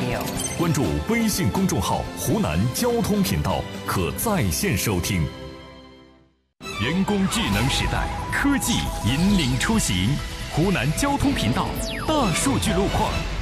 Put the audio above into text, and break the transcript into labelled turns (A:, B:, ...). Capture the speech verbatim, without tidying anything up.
A: Radio。
B: 关注微信公众号“湖南交通频道”，可在线收听。人工智能时代，科技引领出行。湖南交通频道大数据路况。